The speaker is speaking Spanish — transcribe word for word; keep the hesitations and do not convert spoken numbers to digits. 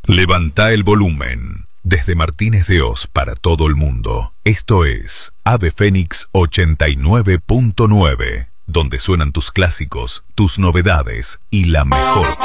Levanta el volumen. Desde Martínez de Oz para todo el mundo. Esto es Ave Fénix ochenta y nueve punto nueve, donde suenan tus clásicos, tus novedades y la mejor